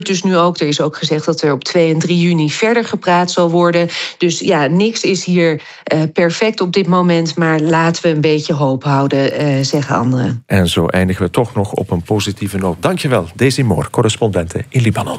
dus nu ook. Er is ook gezegd dat er op 2 en 3 juni verder gepraat zal worden. Dus ja, niks is hier perfect op dit moment, maar laten we een beetje hoop houden, zeggen anderen. En zo eindigen we toch nog op een positieve noot. Dankjewel, Daisy Moore, correspondente in Libanon.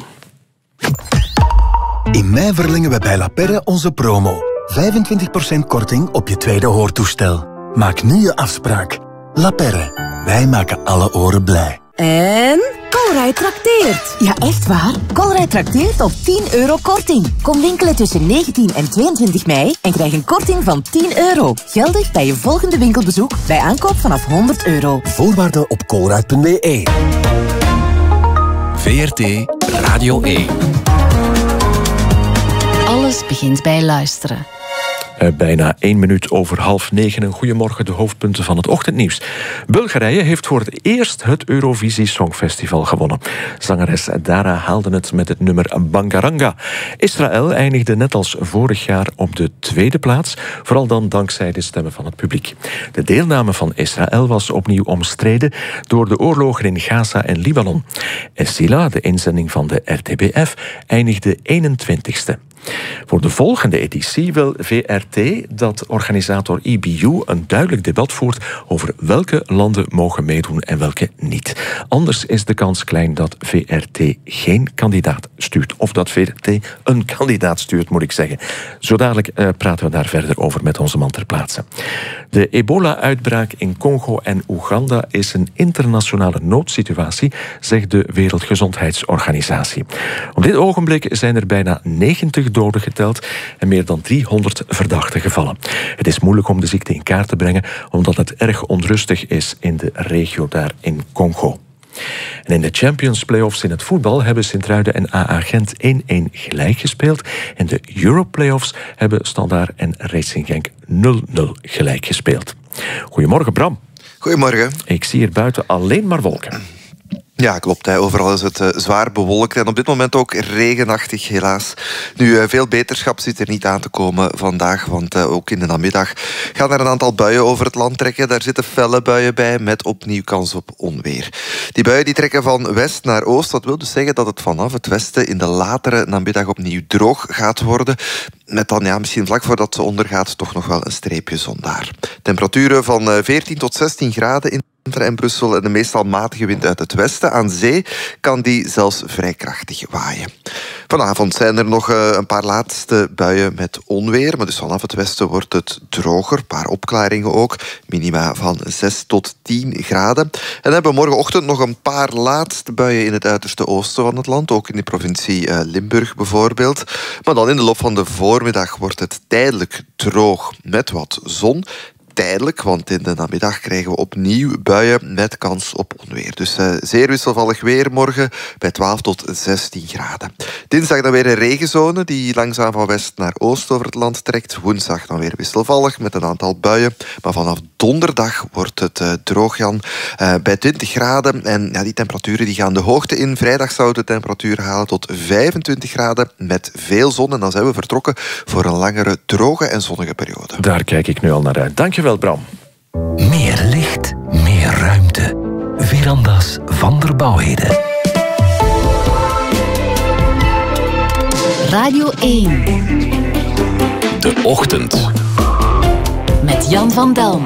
In mei verlengen we bij La Perre onze promo. 25% korting op je tweede hoortoestel. Maak nu je afspraak. La Perre, wij maken alle oren blij. En Colruyt trakteert. Ja, echt waar. Colruyt trakteert op €10 korting. Kom winkelen tussen 19 en 22 mei en krijg een korting van €10. Geldig bij je volgende winkelbezoek bij aankoop vanaf €100. Voorwaarden op colruyt.be. VRT Radio 1. Alles begint bij luisteren. Bijna 1 minuut over 8:30. Een goedemorgen, de hoofdpunten van het ochtendnieuws. Bulgarije heeft voor het eerst het Eurovisie Songfestival gewonnen. Zangeres Dara haalde het met het nummer Bangaranga. Israël eindigde net als vorig jaar op de 2e plaats, vooral dan dankzij de stemmen van het publiek. De deelname van Israël was opnieuw omstreden door de oorlogen in Gaza en Libanon. Essila, de inzending van de RTBF, eindigde 21ste. Voor de volgende editie wil VRT dat organisator EBU een duidelijk debat voert over welke landen mogen meedoen en welke niet. Anders is de kans klein dat VRT geen kandidaat stuurt. Of dat VRT een kandidaat stuurt, moet ik zeggen. Zo dadelijk praten we daar verder over met onze man ter plaatse. De ebola-uitbraak in Congo en Oeganda is een internationale noodsituatie, zegt de Wereldgezondheidsorganisatie. Op dit ogenblik zijn er bijna 90 doden geteld en meer dan 300 verdachte gevallen. Het is moeilijk om de ziekte in kaart te brengen, omdat het erg onrustig is in de regio daar in Congo. En in de Champions Playoffs in het voetbal hebben Sint-Truiden en AA Gent 1-1 gelijk gespeeld. En de Euro Playoffs hebben Standaard en Racing Genk 0-0 gelijk gespeeld. Goedemorgen, Bram. Goedemorgen. Ik zie hier buiten alleen maar wolken. Ja, klopt. Overal is het zwaar bewolkt en op dit moment ook regenachtig, helaas. Nu, veel beterschap zit er niet aan te komen vandaag, want ook in de namiddag gaan er een aantal buien over het land trekken. Daar zitten felle buien bij, met opnieuw kans op onweer. Die buien die trekken van west naar oost. Dat wil dus zeggen dat het vanaf het westen in de latere namiddag opnieuw droog gaat worden. Met dan misschien vlak voordat ze ondergaat toch nog wel een streepje zon daar. Temperaturen van 14 tot 16 graden in en Brussel en de meestal matige wind uit het westen. Aan zee kan die zelfs vrij krachtig waaien. Vanavond zijn er nog een paar laatste buien met onweer, maar dus vanaf het westen wordt het droger. Een paar opklaringen ook. Minima van 6 tot 10 graden. En dan hebben we morgenochtend nog een paar laatste buien in het uiterste oosten van het land. Ook in de provincie Limburg bijvoorbeeld. Maar dan in de loop van de voormiddag wordt het tijdelijk droog met wat zon. Tijdelijk, want in de namiddag krijgen we opnieuw buien met kans op onweer. Dus zeer wisselvallig weer morgen bij 12 tot 16 graden. Dinsdag dan weer een regenzone die langzaam van west naar oost over het land trekt. Woensdag dan weer wisselvallig met een aantal buien. Maar vanaf donderdag wordt het droog, Jan, bij 20 graden. En ja, die temperaturen die gaan de hoogte in. Vrijdag zou de temperatuur halen tot 25 graden met veel zon. En dan zijn we vertrokken voor een langere droge en zonnige periode. Daar kijk ik nu al naar uit. Dankjewel, Bram. Meer licht, meer ruimte. Verandas van der Bouwheden. Radio 1. De Ochtend. Met Jan van Delm.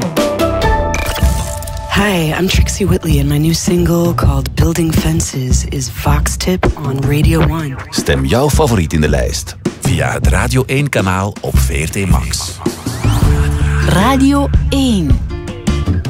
Hi, I'm Trixie Whitley and my new single called Building Fences is Vox Tip on Radio 1. Stem jouw favoriet in de lijst via het Radio 1 kanaal op VRT Max. Radio 1.